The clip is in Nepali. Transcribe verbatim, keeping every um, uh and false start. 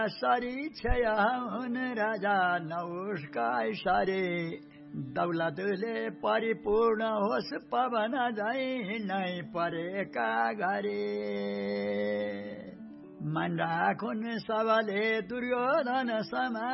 सरी क्षय हुन राजा नौष्का सरे दौलतले परिपूर्ण होस् पवन झै नै परेका घरे मन राखुन् सबले दुर्योधन समा